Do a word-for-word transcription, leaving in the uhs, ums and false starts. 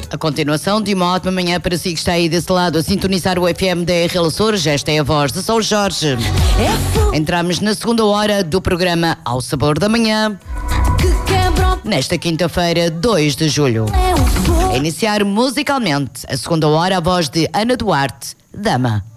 A continuação de uma ótima manhã para si que está aí desse lado a sintonizar o F M da R L Açores. Esta é a voz de São Jorge. Entramos na segunda hora do programa Ao Sabor da Manhã, nesta quinta-feira, dois de julho. A iniciar musicalmente a segunda hora, a voz de Ana Duarte, Dama.